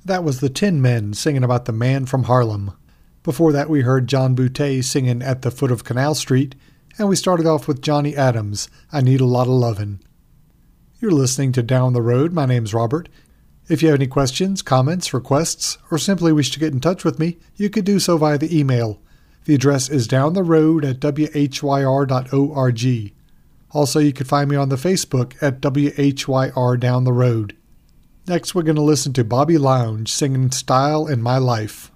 That was the Tin Men singing about the man from Harlem. Before that, we heard John Boutte singing At the Foot of Canal Street, and we started off with Johnny Adams, I Need a Lot of Lovin'. You're listening to Down the Road. My name's Robert. If you have any questions, comments, requests, or simply wish to get in touch with me, you could do so via the email. The address is downtheroad@whyr.org. Also, you can find me on the Facebook at WHYR Down the Road. Next, we're going to listen to Bobby Lounge singing Style in My Life.